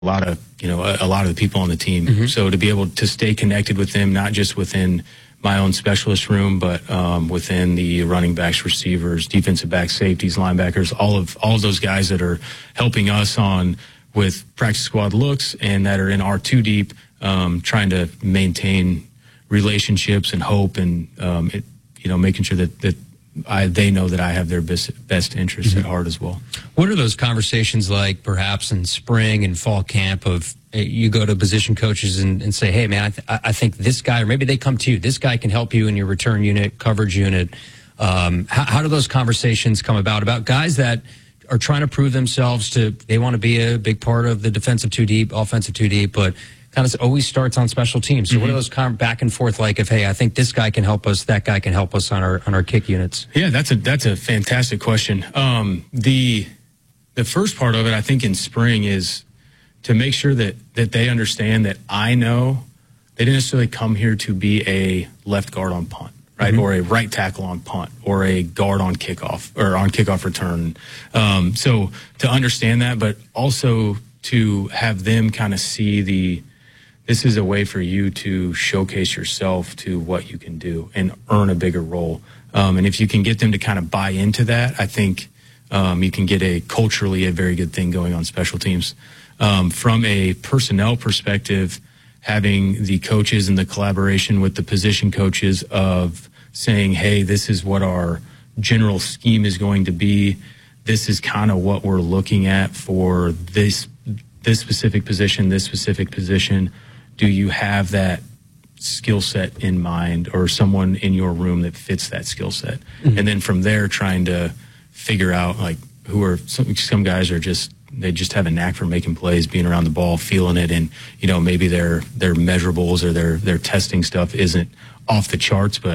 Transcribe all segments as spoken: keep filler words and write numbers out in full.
a lot of, you know, a, a lot of the people on the team. Mm-hmm. So to be able to stay connected with them, not just within my own specialist room, but um, within the running backs, receivers, defensive backs, safeties, linebackers, all of all of those guys that are helping us on with practice squad looks and that are in our two deep, um, trying to maintain relationships and hope and um, it, you know, making sure that that I they know that I have their best best interests mm-hmm. at heart as well. What are those conversations like, perhaps in spring and fall camp, of you go to position coaches and, and say, hey, man, I, th- I think this guy, or maybe they come to you, this guy can help you in your return unit, coverage unit. Um, how, how do those conversations come about, about guys that are trying to prove themselves to, they want to be a big part of the defensive two deep, offensive two deep, but kind of always starts on special teams. So mm-hmm. what are those kind of back and forth like of, hey, I think this guy can help us, that guy can help us on our on our kick units? Yeah, that's a that's a fantastic question. Um, the the first part of it, I think, in spring is to make sure that that they understand that I know they didn't necessarily come here to be a left guard on punt, right, mm-hmm. or a right tackle on punt, or a guard on kickoff or on kickoff return. Um, so to understand that, but also to have them kind of see the this is a way for you to showcase yourself to what you can do and earn a bigger role. Um, and if you can get them to kind of buy into that, I think um, you can get a culturally a very good thing going on special teams. Um, from a personnel perspective, having the coaches and the collaboration with the position coaches of saying, hey, this is what our general scheme is going to be. This is kind of what we're looking at for this this specific position, this specific position. Do you have that skill set in mind, or someone in your room that fits that skill set? Mm-hmm. And then from there, trying to figure out, like, who are some, some guys are just, they just have a knack for making plays, being around the ball, feeling it. And, you know, maybe their, their measurables or their, their testing stuff isn't off the charts, but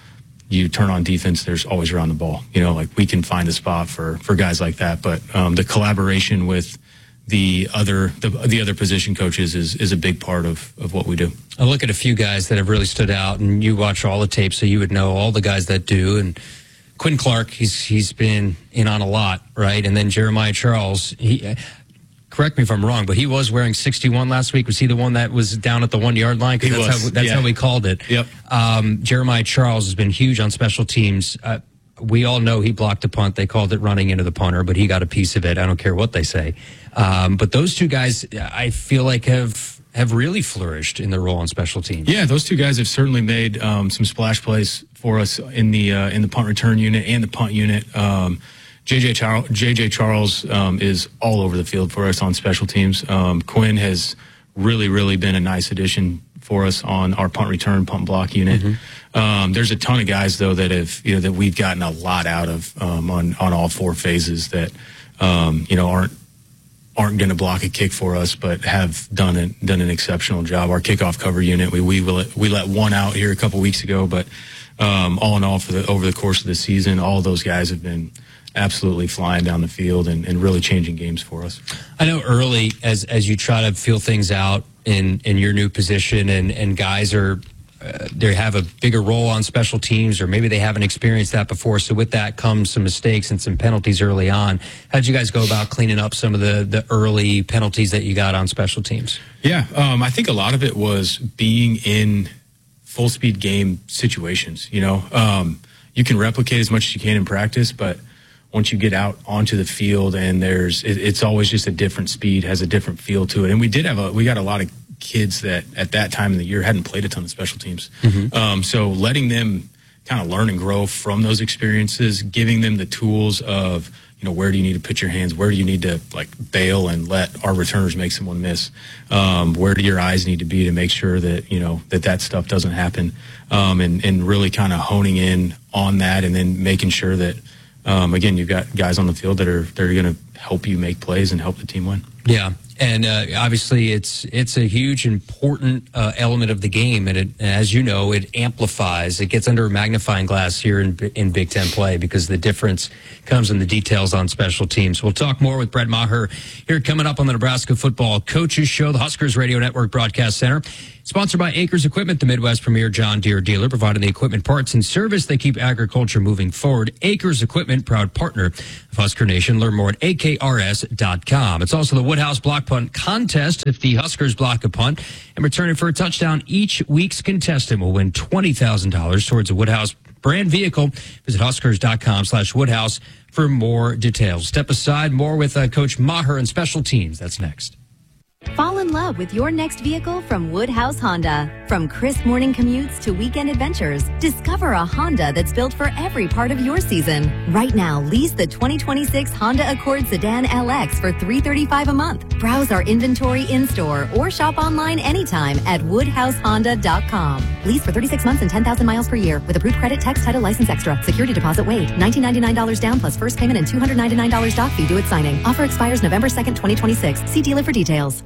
you turn on defense, there's always around the ball. You know, like, we can find a spot for, for guys like that. But um, the collaboration with the other the, the other position coaches is is a big part of, of what we do. I look at a few guys that have really stood out, and you watch all the tapes, so you would know all the guys that do. And Quinn Clark, he's he's been in on a lot, right? And then Jeremiah Charles, he, correct me if I'm wrong, but he was wearing sixty-one last week. Was he the one that was down at the one-yard line? Because that's, how, that's yeah. how we called it. Yep. Um, Jeremiah Charles has been huge on special teams. Uh, we all know he blocked a punt. They called it running into the punter, but he got a piece of it. I don't care what they say. Um, but those two guys, I feel like, have have really flourished in their role on special teams. Yeah, those two guys have certainly made um, some splash plays for us in the uh, in the punt return unit and the punt unit. Um, J J Charles, J J Charles um, is all over the field for us on special teams. Um, Quinn has really, really been a nice addition for us on our punt return, punt block unit. Mm-hmm. Um, there's a ton of guys, though, that have, you know, that we've gotten a lot out of um, on on all four phases that um, you know aren't aren't going to block a kick for us, but have done it done an exceptional job. Our kickoff cover unit, we we will, we let one out here a couple weeks ago, but um, all in all, for the over the course of the season, all those guys have been absolutely flying down the field and, and really changing games for us. I know early, as as you try to feel things out in in your new position, and and guys are uh, they have a bigger role on special teams, or maybe they haven't experienced that before. So with that comes some mistakes and some penalties early on. How did you guys go about cleaning up some of the the early penalties that you got on special teams? Yeah, um, I think a lot of it was being in full speed game situations. You know, um, you can replicate as much as you can in practice, but once you get out onto the field, and there's, it, it's always just a different speed, has a different feel to it. And we did have a, we got a lot of kids that at that time of the year hadn't played a ton of special teams. Mm-hmm. Um, so letting them kind of learn and grow from those experiences, giving them the tools of, you know, where do you need to put your hands? Where do you need to, like, bail and let our returners make someone miss? Um, where do your eyes need to be to make sure that, you know, that that stuff doesn't happen? Um, and, and really kind of honing in on that, and then making sure that, Um, again, you've got guys on the field that are they're going to help you make plays and help the team win. Yeah, and uh, obviously it's it's a huge, important uh, element of the game, and it, as you know, it amplifies. It gets under a magnifying glass here in in Big Ten play, because the difference comes in the details on special teams. We'll talk more with Brett Maher here coming up on the Nebraska Football Coaches Show, the Huskers Radio Network Broadcast Center. Sponsored by Acres Equipment, the Midwest premier John Deere dealer, providing the equipment, parts, and service that keep agriculture moving forward. Acres Equipment, proud partner of Husker Nation. Learn more at A K R S dot com. It's also the Woodhouse Block Punt Contest. If the Huskers block a punt and return it for a touchdown, each week's contestant will win twenty thousand dollars towards a Woodhouse brand vehicle. Visit huskers.com slash Woodhouse for more details. Step aside, more with uh, Coach Maher and Special Teams. That's next. Fall in love with your next vehicle from Woodhouse Honda. From crisp morning commutes to weekend adventures, discover a Honda that's built for every part of your season. Right now, lease the twenty twenty-six Honda Accord Sedan L X for three hundred thirty-five dollars a month. Browse our inventory in-store or shop online anytime at woodhouse honda dot com. Lease for thirty-six months and ten thousand miles per year with approved credit, tax, title, license extra. Security deposit waived. one thousand nine hundred ninety-nine dollars down plus first payment and two hundred ninety-nine dollars doc fee due at signing. Offer expires November second, twenty twenty-six. See dealer for details.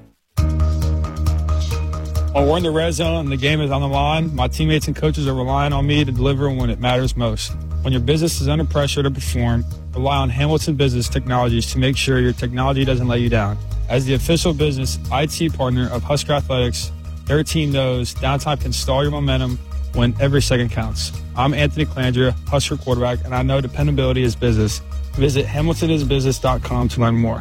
While we're in the red zone and the game is on the line, my teammates and coaches are relying on me to deliver when it matters most. When your business is under pressure to perform, rely on Hamilton Business Technologies to make sure your technology doesn't let you down. As the official business I T partner of Husker Athletics, their team knows downtime can stall your momentum when every second counts. I'm Anthony Calandria, Husker quarterback, and I know dependability is business. Visit hamilton is business dot com to learn more.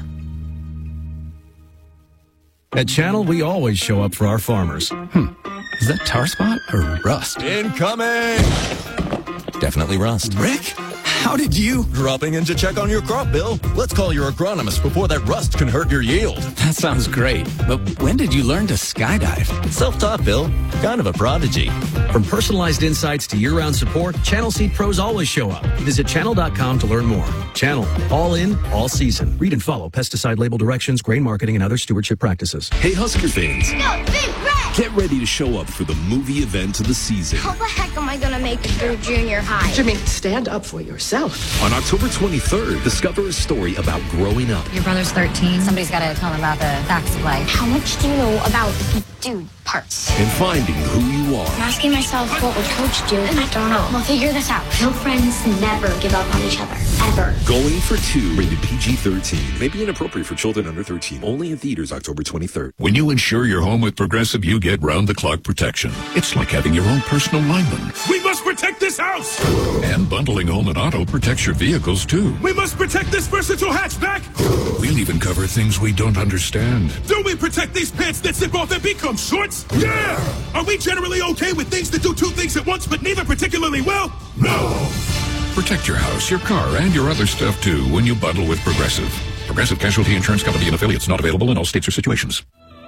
At Channel, we always show up for our farmers. Hmm. Is that tar spot or rust? Incoming! Definitely rust. Rick, how did you? Dropping in to check on your crop, Bill. Let's call your agronomist before that rust can hurt your yield. That sounds great. But when did you learn to skydive? Self-taught, Bill. Kind of a prodigy. From personalized insights to year-round support, Channel Seed pros always show up. Visit channel dot com to learn more. Channel. All in, all season. Read and follow pesticide label directions, grain marketing, and other stewardship practices. Hey, Husker fans. Go, Big Red! Get ready to show up for the movie event of the season. How the heck am I going to make it through junior high? Jimmy, stand up for yourself. On October twenty-third, discover a story about growing up. Your brother's thirteen. Somebody's got to tell him about the facts of life. How much do you know about dude parts? And finding who you are. I'm asking myself, what would Coach do? And I don't know. We'll figure this out. No friends never give up on each other. Ever. Going for Two, rated P G thirteen. May be inappropriate for children under thirteen. Only in theaters October twenty-third. When you insure your home with Progressive, you get round-the-clock protection. It's like having your own personal lineman. We must protect this house! And bundling home and auto protects your vehicles, too. We must protect this versatile hatchback! We'll even cover things we don't understand. Do we protect these pants that zip off and become shorts? Yeah! Are we generally okay with things that do two things at once, but neither particularly well? No! Protect your house, your car, and your other stuff, too, when you bundle with Progressive. Progressive Casualty Insurance Company and affiliates, not available in all states or situations.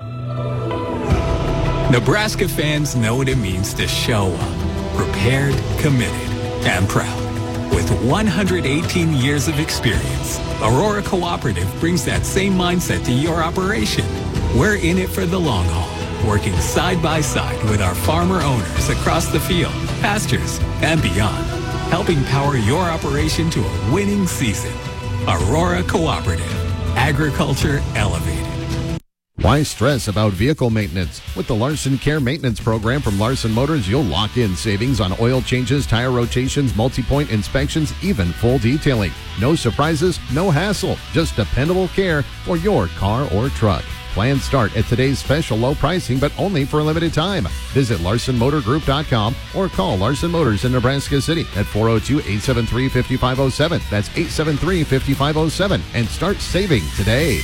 Nebraska fans know what it means to show up, prepared, committed, and proud. With one hundred eighteen years of experience, Aurora Cooperative brings that same mindset to your operation. We're in it for the long haul, working side by side with our farmer owners across the field, pastures, and beyond, helping power your operation to a winning season. Aurora Cooperative, agriculture elevated. Why stress about vehicle maintenance? With the Larson Care Maintenance Program from Larson Motors, you'll lock in savings on oil changes, tire rotations, multi-point inspections, even full detailing. No surprises, no hassle, just dependable care for your car or truck. Plans start at today's special low pricing, but only for a limited time. Visit larson motor group dot com or call Larson Motors in Nebraska City at four oh two, eight seven three, five five oh seven. That's eight seven three, five five oh seven. And start saving today.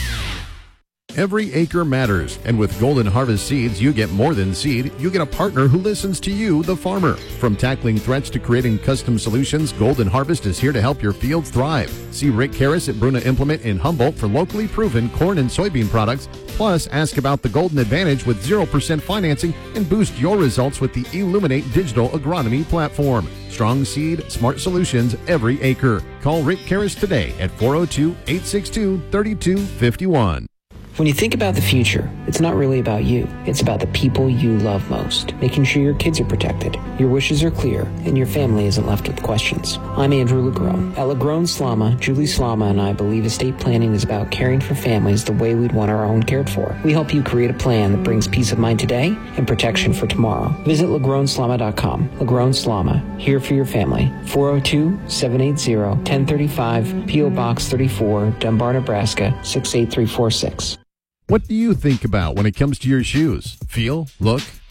Every acre matters, and with Golden Harvest Seeds, you get more than seed. You get a partner who listens to you, the farmer. From tackling threats to creating custom solutions, Golden Harvest is here to help your fields thrive. See Rick Karras at Bruna Implement in Humboldt for locally proven corn and soybean products. Plus, ask about the Golden Advantage with zero percent financing and boost your results with the Illuminate digital agronomy platform. Strong seed, smart solutions every acre. Call Rick Karras today at four oh two, eight six two, three two five one. When you think about the future, it's not really about you. It's about the people you love most, making sure your kids are protected, your wishes are clear, and your family isn't left with questions. I'm Andrew Lagrone. At Lagrone Slama, Julie Slama and I believe estate planning is about caring for families the way we'd want our own cared for. We help you create a plan that brings peace of mind today and protection for tomorrow. Visit lagrone slama dot com. Lagrone Slama, here for your family. four oh two, seven eight zero, one oh three five, P O Box thirty-four, Dunbar, Nebraska, six eight three four six. What do you think about when it comes to your shoes? Feel, look,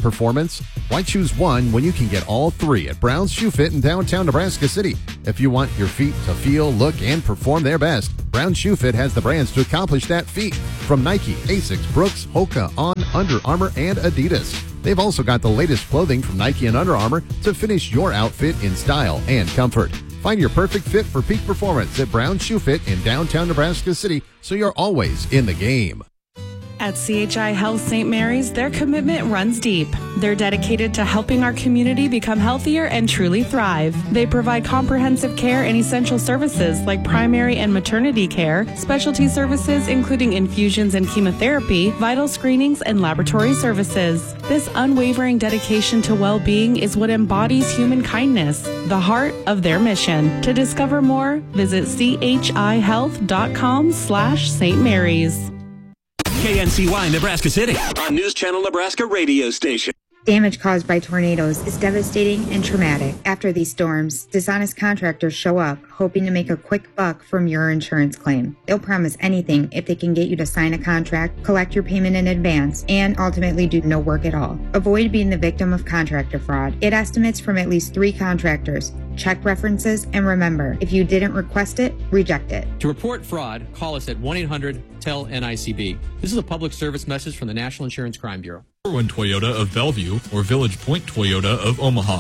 performance? Why choose one when you can get all three at Brown's Shoe Fit in downtown Nebraska City? If you want your feet to feel, look, and perform their best, Brown's Shoe Fit has the brands to accomplish that feat. From Nike, Asics, Brooks, Hoka, On, Under Armour, and Adidas. They've also got the latest clothing from Nike and Under Armour to finish your outfit in style and comfort. Find your perfect fit for peak performance at Brown's Shoe Fit in downtown Nebraska City, so you're always in the game. At C H I Health Saint Mary's, their commitment runs deep. They're dedicated to helping our community become healthier and truly thrive. They provide comprehensive care and essential services like primary and maternity care, specialty services including infusions and chemotherapy, vital screenings, and laboratory services. This unwavering dedication to well-being is what embodies human kindness, the heart of their mission. To discover more, visit chihealth.com slash Saint Mary's. K N C Y Nebraska City on News Channel Nebraska radio station. Damage caused by tornadoes is devastating and traumatic. After these storms, dishonest contractors show up, hoping to make a quick buck from your insurance claim. They'll promise anything if they can get you to sign a contract, collect your payment in advance, and ultimately do no work at all. Avoid being the victim of contractor fraud. Get estimates from at least three contractors. Check references, and remember, if you didn't request it, reject it. To report fraud, call us at one eight hundred T E L N I C B. This is a public service message from the National Insurance Crime Bureau. One Toyota of Bellevue or Village Point Toyota of Omaha.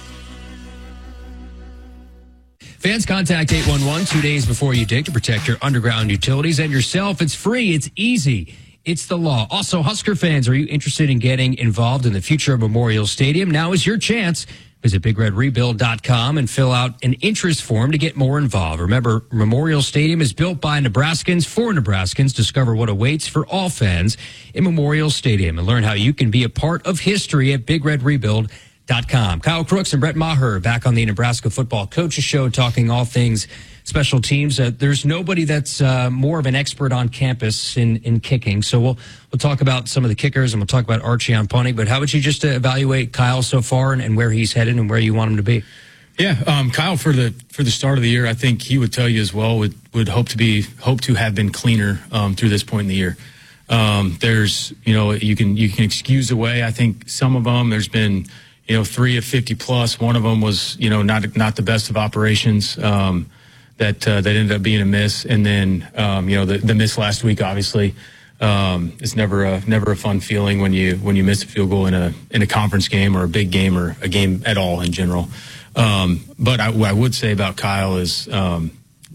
Fans, contact eight one one two days before you dig to protect your underground utilities and yourself. It's free. It's easy. It's the law. Also, Husker fans, are you interested in getting involved in the future of Memorial Stadium? Now is your chance. Visit big red rebuild dot com and fill out an interest form to get more involved. Remember, Memorial Stadium is built by Nebraskans for Nebraskans. Discover what awaits for all fans in Memorial Stadium and learn how you can be a part of history at big red rebuild dot com. Kyle Crooks and Brett Maher back on the Nebraska Football Coaches Show talking all things special teams. Uh, there's nobody that's uh, more of an expert on campus in, in kicking. So we'll we'll talk about some of the kickers and we'll talk about Archie on punting. But how would you just uh, evaluate Kyle so far and, and where he's headed and where you want him to be? Yeah, um, Kyle for the for the start of the year, I think he would tell you as well. Would would hope to be hope to have been cleaner um, through this point in the year. Um, there's you know you can you can excuse away. I think some of them. There's been you know three of fifty plus. One of them was you know not not the best of operations. Um, that uh, that ended up being a miss, and then um, you know the, the miss last week. Obviously, um, it's never a never a fun feeling when you when you miss a field goal in a in a conference game or a big game or a game at all in general. Um, but I, what I would say about Kyle is um,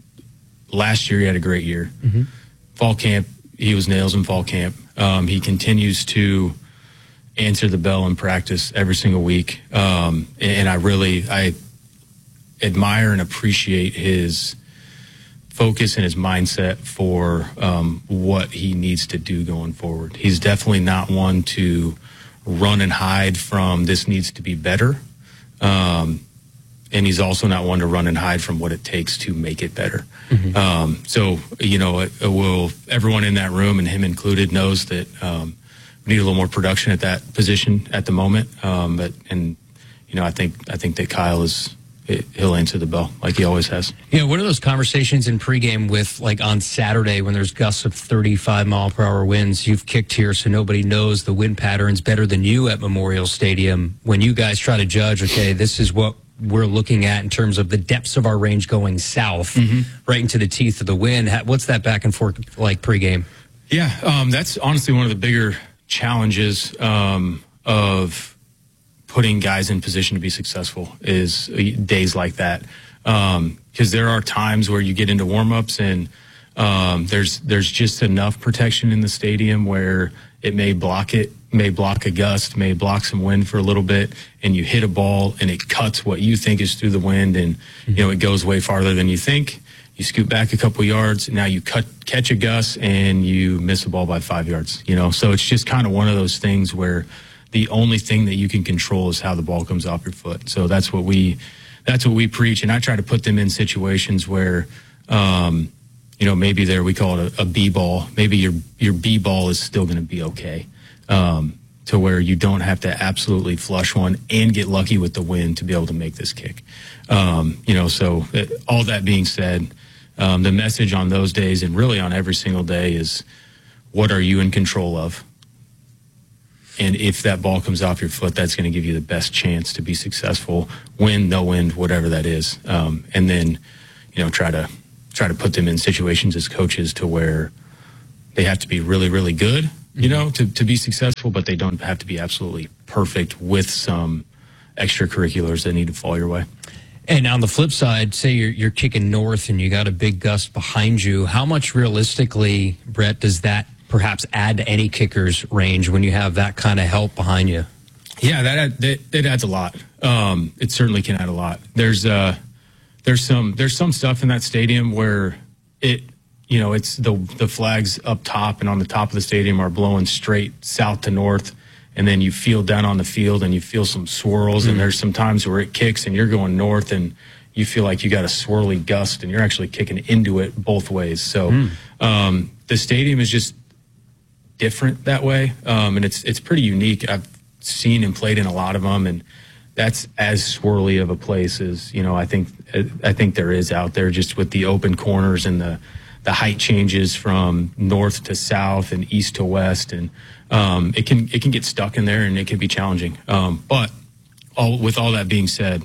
last year he had a great year. Mm-hmm. Fall camp, he was nails in fall camp. Um, he continues to answer the bell in practice every single week, um, and, and I really I. admire and appreciate his focus and his mindset for um, what he needs to do going forward. He's definitely not one to run and hide from this needs to be better. Um, and he's also not one to run and hide from what it takes to make it better. Mm-hmm. Um, so, you know, it, it will, everyone in that room and him included knows that um, we need a little more production at that position at the moment. Um, but, and, you know, I think, I think that Kyle is, It, he'll answer the bell like he always has. You know, what are those conversations in pregame with, like on Saturday when there's gusts of thirty-five mile per hour winds? You've kicked here, so nobody knows the wind patterns better than you at Memorial Stadium. When you guys try to judge, okay, this is what we're looking at in terms of the depths of our range going south, mm-hmm. right into the teeth of the wind. What's that back and forth like pregame? Yeah, um, that's honestly one of the bigger challenges um, of putting guys in position to be successful is days like that. Um, cause there are times where you get into warmups and, um, there's, there's just enough protection in the stadium where it may block it, may block a gust, may block some wind for a little bit, and you hit a ball and it cuts what you think is through the wind, and, you know, it goes way farther than you think. You scoot back a couple yards, and now you cut, catch a gust and you miss a ball by five yards, you know? So it's just kind of one of those things where the only thing that you can control is how the ball comes off your foot. So that's what we, that's what we preach. And I try to put them in situations where, um, you know, maybe there, we call it a, a B ball. Maybe your, your B ball is still going to be okay. Um, to where you don't have to absolutely flush one and get lucky with the wind to be able to make this kick. Um, you know, so it, all that being said, um, the message on those days and really on every single day is, what are you in control of? And if that ball comes off your foot, that's going to give you the best chance to be successful, win, no win, whatever that is. Um, and then, you know, try to try to put them in situations as coaches to where they have to be really, really good, you know, to, to be successful, but they don't have to be absolutely perfect with some extracurriculars that need to fall your way. And on the flip side, say you're you're kicking north and you got a big gust behind you. How much realistically, Brett, does that perhaps add to any kicker's range when you have that kind of help behind you? Yeah, that that, that adds a lot. Um, it certainly can add a lot. There's uh, there's some there's some stuff in that stadium where it, you know, it's the the flags up top and on the top of the stadium are blowing straight south to north. And then you feel down on the field and you feel some swirls. Mm. And there's some times where it kicks and you're going north and you feel like you got a swirly gust and you're actually kicking into it both ways. So mm. um, the stadium is just different that way. Um, and it's it's pretty unique. I've seen and played in a lot of them. And that's as swirly of a place as, you know, I think I think there is out there, just with the open corners and the, the height changes from north to south and east to west. And Um, it can it can get stuck in there and it can be challenging. Um, but all, with all that being said,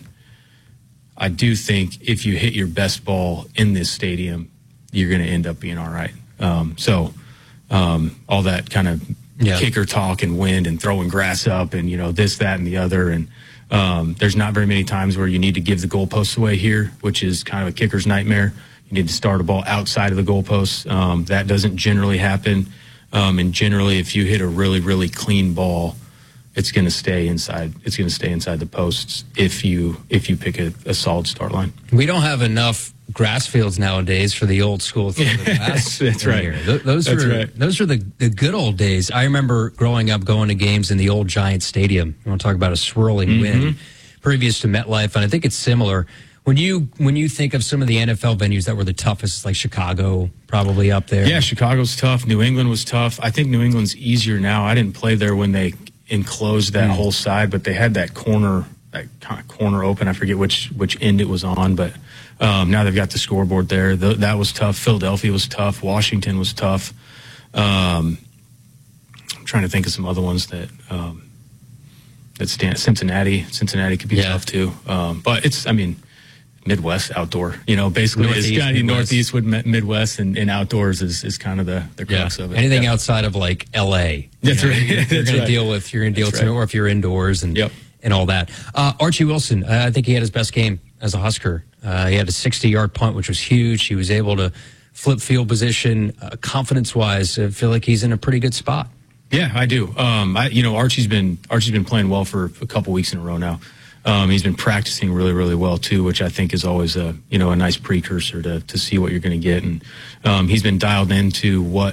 I do think if you hit your best ball in this stadium, you're going to end up being all right. Um, so um, all that kind of yeah. kicker talk and wind and throwing grass up and, you know, this, that, and the other. And um, there's not very many times where you need to give the goalposts away here, which is kind of a kicker's nightmare. You need to start a ball outside of the goalposts. Um, that doesn't generally happen. Um, and generally, if you hit a really, really clean ball, it's going to stay inside. It's going to stay inside the posts if you if you pick a, a solid start line. We don't have enough grass fields nowadays for the old school throw the grass. That's right. Here. Th- those That's were right. those were the, the good old days. I remember growing up going to games in the old Giant Stadium. You want to talk about a swirling mm-hmm. wind previous to MetLife, and I think it's similar. When you when you think of some of the N F L venues that were the toughest, like Chicago, probably up there. Yeah, Chicago's tough. New England was tough. I think New England's easier now. I didn't play there when they enclosed that mm. whole side, but they had that corner, that kind of corner open. I forget which which end it was on, but um, now they've got the scoreboard there. The, that was tough. Philadelphia was tough. Washington was tough. Um, I'm trying to think of some other ones that um, that stand. Cincinnati, Cincinnati could be yeah. tough too. Um, but it's, I mean. Midwest outdoor, you know, basically Northeast, it's kind of Midwest. Northeast with Midwest and, and outdoors is, is kind of the, the crux yeah. of it. Anything yeah. outside of like L A. That's know, right. You're, you're going right. to deal with, you're going to deal That's with, right. or if you're indoors and, yep. and all that. Uh, Archie Wilson, uh, I think he had his best game as a Husker. Uh, he had a sixty yard punt, which was huge. He was able to flip field position, uh, confidence wise. I feel like he's in a pretty good spot. Yeah, I do. Um, I, you know, Archie's been, Archie's been playing well for a couple weeks in a row now. Um, he's been practicing really, really well too, which I think is always a you know a nice precursor to to see what you're going to get. And um, he's been dialed into what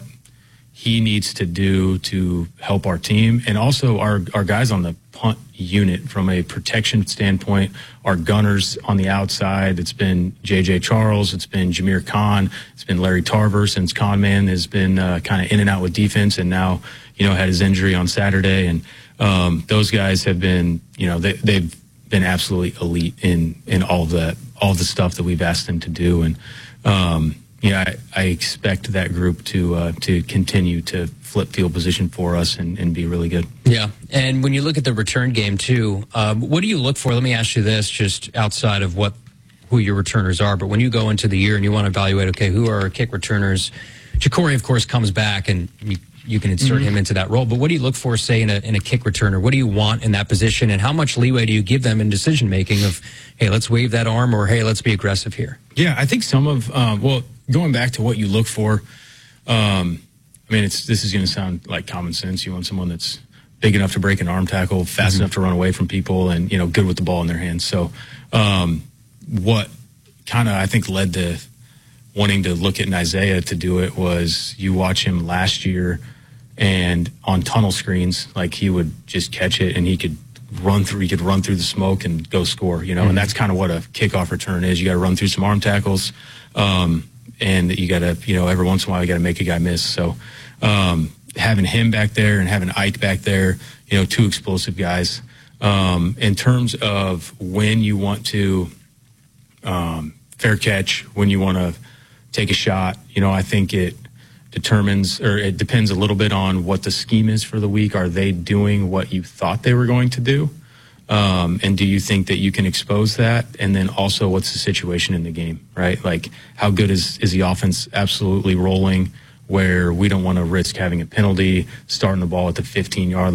he needs to do to help our team, and also our our guys on the punt unit from a protection standpoint. Our gunners on the outside. It's been J J Charles. It's been Jameer Khan. It's been Larry Tarver since Conman has been uh, kind of in and out with defense, and now you know had his injury on Saturday. And um, those guys have been you know they, they've been absolutely elite in, in all the all the stuff that we've asked them to do, and um, yeah, I, I expect that group to uh, to continue to flip field position for us and, and be really good. Yeah, and when you look at the return game too, um, what do you look for? Let me ask you this, just outside of what who your returners are, but when you go into the year and you want to evaluate, okay, who are our kick returners? Ja'Cory, of course, comes back and you, you can insert mm-hmm. him into that role. But what do you look for, say, in a, in a kick returner? What do you want in that position? And how much leeway do you give them in decision-making of, hey, let's wave that arm, or, hey, let's be aggressive here? Yeah, I think some of, um, well, going back to what you look for, um, I mean, it's this is going to sound like common sense. You want someone that's big enough to break an arm tackle, fast mm-hmm. enough to run away from people, and, you know, good with the ball in their hands. So um, what kind of, I think, led to wanting to look at Isaiah to do it was you watch him last year, and on tunnel screens, like he would just catch it and he could run through, he could run through the smoke and go score, you know, mm-hmm. and that's kind of what a kickoff return is. You got to run through some arm tackles, um, and you got to, you know, every once in a while you got to make a guy miss. So um, having him back there and having Ike back there, you know, two explosive guys. Um, in terms of when you want to um, fair catch, when you want to take a shot, you know, I think it determines, or it depends a little bit on what the scheme is for the week. Are they doing what you thought they were going to do? Um, and do you think that you can expose that? And then also, what's the situation in the game, right? Like, how good is, is the offense absolutely rolling where we don't want to risk having a penalty, starting the ball at the fifteen-yard